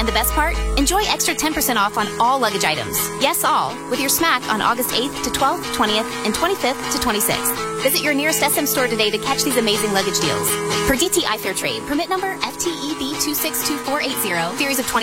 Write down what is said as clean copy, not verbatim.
the best part? Enjoy extra 10% off on all luggage items. Yes, all, with your smack on August 8th to 12th, 20th, and 25th to 26th. Visit your nearest SM store today to catch these amazing luggage deals. Per DTI Fair Trade, permit number FTEB 262480, series of 20.